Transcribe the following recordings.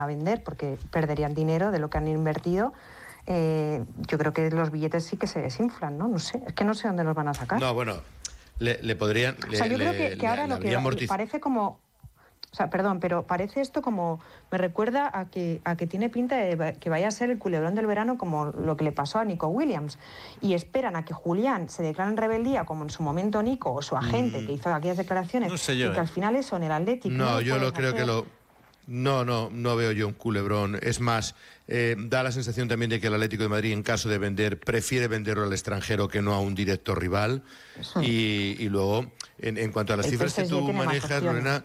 a vender porque perderían dinero de lo que han invertido. Yo creo que los billetes sí que se desinflan, ¿no? No sé, es que no sé dónde los van a sacar. No, bueno, le podrían... O sea, yo creo que ahora lo que parece como... O sea, perdón, pero parece esto como... Me recuerda a que tiene pinta de que vaya a ser el culebrón del verano como lo que le pasó a Nico Williams. Y esperan a que Julián se declare en rebeldía, como en su momento Nico o su agente, que hizo aquellas declaraciones, no sé yo, y que al final eso en el Atlético... No, yo lo creo que lo... No veo yo un culebrón. Es más, da la sensación también de que el Atlético de Madrid, en caso de vender, prefiere venderlo al extranjero que no a un directo rival. Y luego, en cuanto a las cifras que tú manejas, Lorena...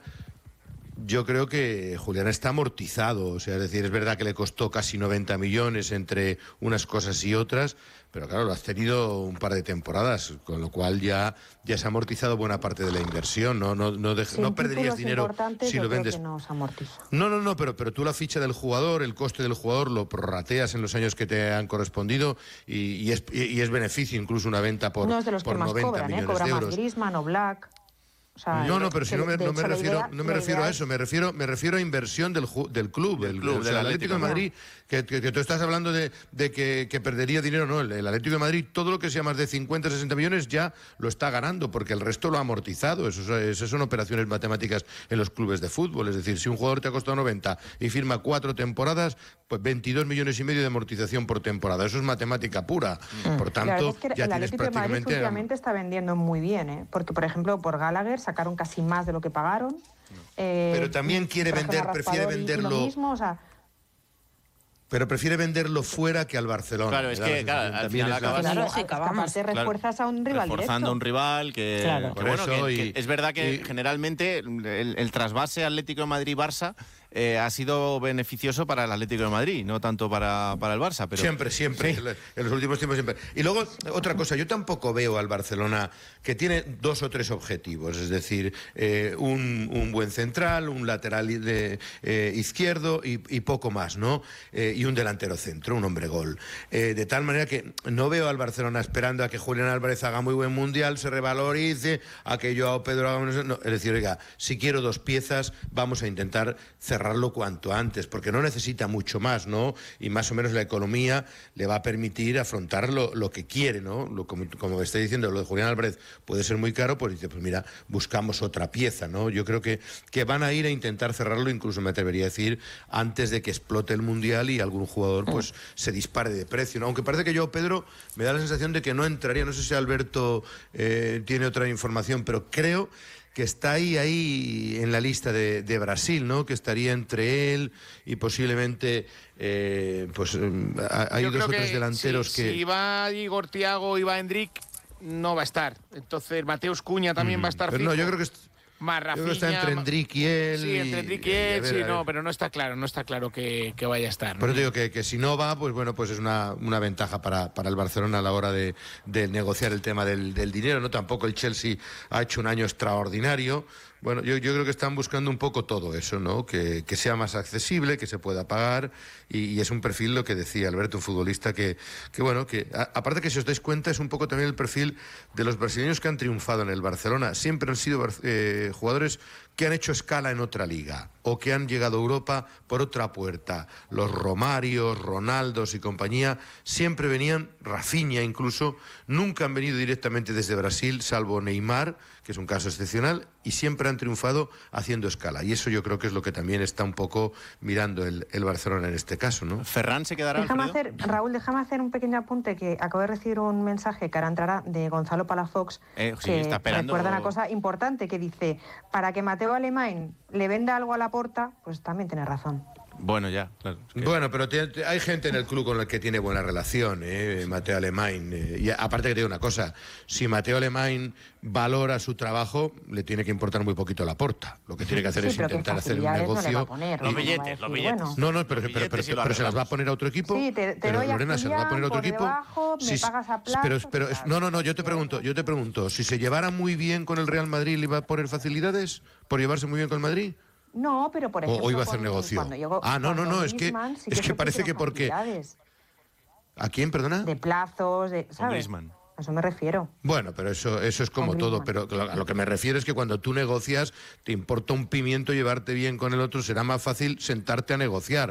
Yo creo que Julián está amortizado, o sea, es decir, es verdad que le costó casi 90 millones entre unas cosas y otras, pero claro, lo has tenido un par de temporadas, con lo cual ya se ha amortizado buena parte de la inversión, no perderías dinero si lo vendes. No, pero tú la ficha del jugador, el coste del jugador lo prorrateas en los años que te han correspondido y es beneficio incluso una venta por 90 millones de euros. No es de los que más cobran, cobra más Griezmann o Black. O sea, pero si no me refiero a eso, me refiero a inversión del club, del Atlético de Madrid, que tú estás hablando de que perdería dinero, no, el Atlético de Madrid, todo lo que sea más de 50, 60 millones ya lo está ganando, porque el resto lo ha amortizado, esas son operaciones matemáticas en los clubes de fútbol, es decir, si un jugador te ha costado 90 y firma 4 temporadas, pues 22 millones y medio de amortización por temporada, eso es matemática pura, por tanto, es que ya el tienes Atlético de Madrid últimamente está vendiendo muy bien, porque por ejemplo por Gallagher sacaron casi más de lo que pagaron. Pero también prefiere venderlo. Mismo, o sea, pero prefiere venderlo fuera que al Barcelona. Claro, es que al final acabas refuerzas a un rival reforzando a un rival que... Claro. Que es verdad que generalmente el trasvase Atlético de Madrid-Barça ha sido beneficioso para el Atlético de Madrid, no tanto para el Barça. Pero... Siempre. Sí. En los últimos tiempos siempre. Y luego, otra cosa, yo tampoco veo al Barcelona que tiene 2 o 3 objetivos, es decir, un buen central, un lateral izquierdo y poco más, ¿no? Y un delantero centro, un hombre gol. De tal manera que no veo al Barcelona esperando a que Julián Álvarez haga muy buen mundial, se revalorice, a que Joao Pedro haga... No, es decir, oiga, si quiero 2 piezas, vamos a intentar cerrarlo cuanto antes, porque no necesita mucho más, ¿no? Y más o menos la economía le va a permitir afrontar lo que quiere, ¿no? Como está diciendo, lo de Julián Álvarez puede ser muy caro, pues dice, pues mira, buscamos otra pieza, ¿no? Yo creo que van a ir a intentar cerrarlo, incluso me atrevería a decir, antes de que explote el mundial y algún jugador pues se dispare de precio, ¿no? Aunque parece que yo, Pedro, me da la sensación de que no entraría, no sé si Alberto tiene otra información, pero creo que está ahí en la lista de Brasil, ¿no? Que estaría entre él y posiblemente hay 2 o 3 delanteros que... Si va Igor Thiago y va Endrick, no va a estar. Entonces Mateus Cunha también va a estar pero fijo. No, yo creo que más Rafinha, yo creo que está entre Endrick y él. Sí, entre Endrick y él, sí, no, pero no está claro que vaya a estar, ¿no? Por eso digo que si no va, pues bueno, pues es una ventaja para el Barcelona a la hora de negociar el tema del dinero, ¿no? Tampoco el Chelsea ha hecho un año extraordinario. Bueno, yo creo que están buscando un poco todo eso, ¿no? Que sea más accesible, que se pueda pagar, y es un perfil, lo que decía Alberto, un futbolista que aparte que si os dais cuenta es un poco también el perfil de los brasileños que han triunfado en el Barcelona. Siempre han sido jugadores que han hecho escala en otra liga o que han llegado a Europa por otra puerta. Los Romarios, Ronaldos y compañía siempre venían, Rafinha incluso, nunca han venido directamente desde Brasil, salvo Neymar, que es un caso excepcional, y siempre han triunfado haciendo escala. Y eso yo creo que es lo que también está un poco mirando el Barcelona en este caso, ¿no? ¿Ferran se quedará? Raúl, déjame hacer un pequeño apunte, que acabo de recibir un mensaje que ahora entrará de Gonzalo Palafox, que está esperando... recuerda una cosa importante, que dice, para que Mateo Alemán le venda algo a Laporta, pues también tiene razón. Bueno, ya, claro. Bueno, pero hay gente en el club con el que tiene buena relación, Mateo Alemán. Y aparte que te digo una cosa, si Mateo Alemán valora su trabajo, le tiene que importar muy poquito Laporta. Lo que tiene que hacer es intentar hacer un negocio. Los billetes. No, pero se las va a poner a otro equipo. Sí, te doy Lorena, ¿se las va a poner a otro equipo? Debajo, me pagas a plazo, pero no, yo te pregunto, si se llevara muy bien con el Real Madrid, ¿le iba a poner facilidades por llevarse muy bien con el Madrid? No, pero por ejemplo... O iba a hacer negocio. No, es que parece que porque... ¿A quién, perdona? De plazos, ¿sabes? A eso me refiero. Bueno, pero eso es como todo, pero a lo que me refiero es que cuando tú negocias, te importa un pimiento llevarte bien con el otro, será más fácil sentarte a negociar.